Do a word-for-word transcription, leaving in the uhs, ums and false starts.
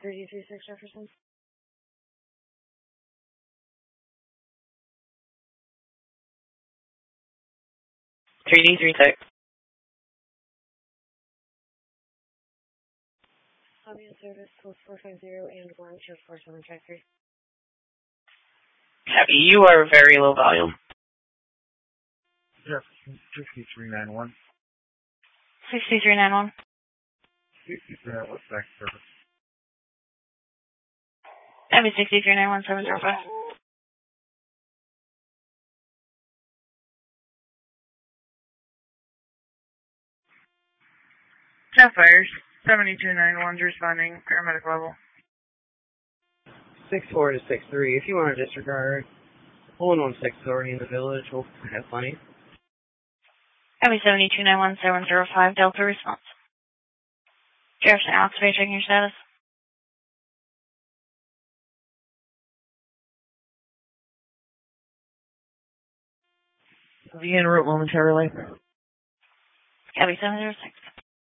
three three six Jefferson. three D three six. Lobby and service four four five zero and one two four seven five three. Copy. You are very low volume. Jefferson, sixty-three ninety-one. sixty-three ninety-one. sixty-three ninety-one, back service. Copy. sixty-three ninety-one seven zero five. Sapphires, seventy-two ninety-one is responding, paramedic level. six four to six three. If you want to disregard, one one six already in the village. We'll have plenty. Copy. seventy-two ninety-one seven zero five, Delta response. Jefferson, Alex, are you checking your status? I'll be en route momentarily. Copy. seven zero six.